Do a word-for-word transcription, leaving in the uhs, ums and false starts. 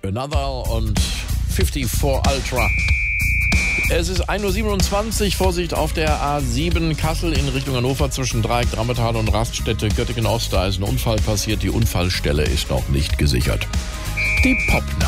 Another und vierundfünfzig Ultra. Es ist ein Uhr siebenundzwanzig, Vorsicht auf der A sieben Kassel in Richtung Hannover zwischen Dreieck, Drammetal und Raststätte Göttingen Ost. Da ist ein Unfall passiert, die Unfallstelle ist noch nicht gesichert. Die Pop